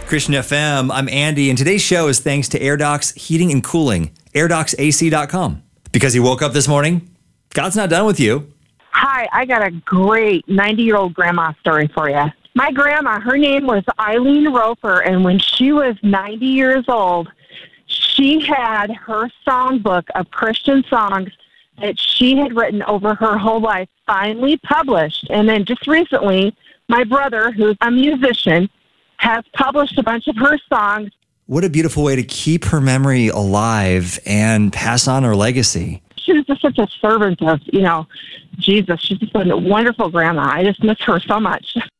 Christian FM, I'm Andy, and today's show is thanks to AirDocs Heating and Cooling, AirDocsAC.com. Because you woke up this morning, God's not done with you. Hi, I got a great 90-year-old grandma story for you. My grandma, her name was Eileen Roper, and when she was 90 years old, she had her songbook of Christian songs that she had written over her whole life finally published. And then just recently, my brother, who's a musician, has published a bunch of her songs. What a beautiful way to keep her memory alive and pass on her legacy. She was just such a servant of, Jesus. She's just a wonderful grandma. I just miss her so much.